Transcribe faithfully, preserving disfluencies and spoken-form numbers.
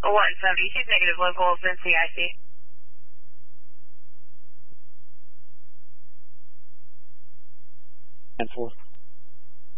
one seventy, she's negative locals in C I C. And four.